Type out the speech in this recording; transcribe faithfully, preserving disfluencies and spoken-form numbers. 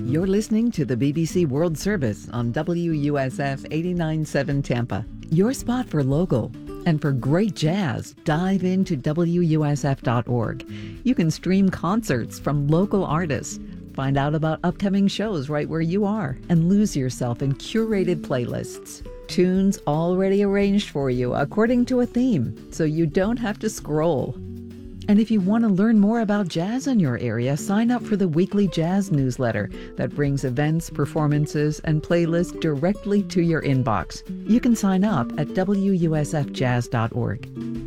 You're listening to the B B C World Service on W U S F eighty-nine point seven Tampa. Your spot for local. And for great jazz, dive into W U S F dot org. You can stream concerts from local artists, find out about upcoming shows right where you are, and lose yourself in curated playlists. Tunes already arranged for you according to a theme, so you don't have to scroll. And if you want to learn more about jazz in your area, sign up for the weekly jazz newsletter that brings events, performances, and playlists directly to your inbox. You can sign up at W U S F jazz dot org.